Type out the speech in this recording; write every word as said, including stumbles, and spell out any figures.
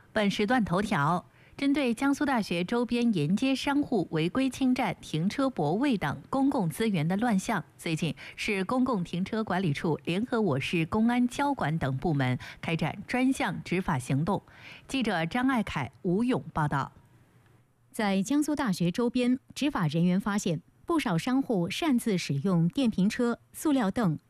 本时段头条：针对江苏大学周边沿街商户违规侵占停车泊位等公共资源的乱象，最近市公共停车管理处联合我市公安交管等部门开展专项执法行动。记者张爱凯、吴勇报道。 在江苏大学周边，执法人员发现不少商户擅自使用电瓶车、塑料凳、